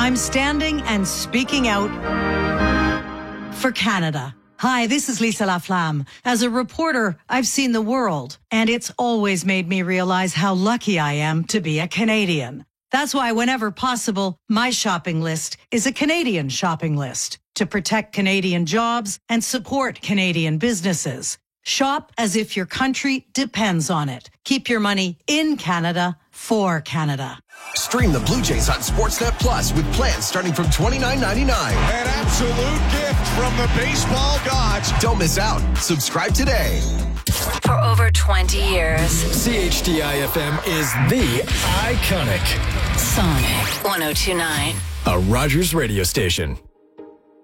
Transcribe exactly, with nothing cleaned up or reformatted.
I'm standing and speaking out for Canada. Hi, this is Lisa Laflamme. As a reporter, I've seen the world, and it's always made me realize how lucky I am to be a Canadian. That's why whenever possible, my shopping list is a Canadian shopping list to protect Canadian jobs and support Canadian businesses. Shop as if your country depends on it. Keep your money in Canada for Canada. Stream the Blue Jays on Sportsnet Plus with plans starting from twenty-nine ninety-nine. An absolute gift from the baseball gods. Don't miss out. Subscribe today. For over twenty years, C H D I F M is the iconic Sonic one oh two point nine. A Rogers radio station.